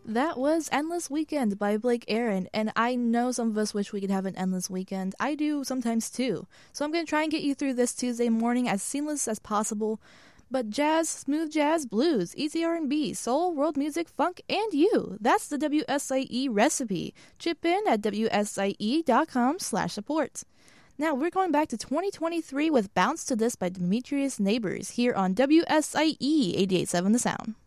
That was Endless Weekend by Blake Aaron, and I know some of us wish we could have an endless weekend. I do sometimes too. So I'm going to try and get you through this Tuesday morning as seamless as possible. But jazz, smooth jazz, blues, easy R&B, soul, world music, funk, and you. That's the WSIE recipe. Chip in at WSIE.com/support. Now we're going back to 2023 with Bounce to This by Demetrius Neighbors here on WSIE 88.7 The Sound.